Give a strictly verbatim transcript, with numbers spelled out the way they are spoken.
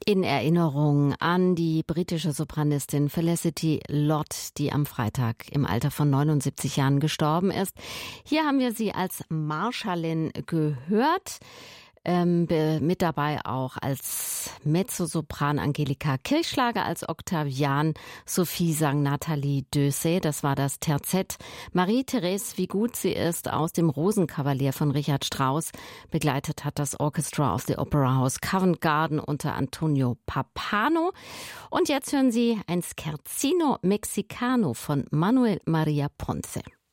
In Erinnerung an die britische Sopranistin Felicity Lott, die am Freitag im Alter von neunundsiebzig Jahren gestorben ist. Hier haben wir sie als Marschallin gehört. Ähm, mit dabei auch als Mezzosopran Angelika Kirchschlager, als Octavian Sophie sang Nathalie Döse, das war das Terzett. Marie-Therese, wie gut sie ist, aus dem Rosenkavalier von Richard Strauss. Begleitet hat das Orchestra of the Opera House Covent Garden unter Antonio Papano. Und jetzt hören Sie ein Scherzino Mexicano von Manuel Maria Ponce.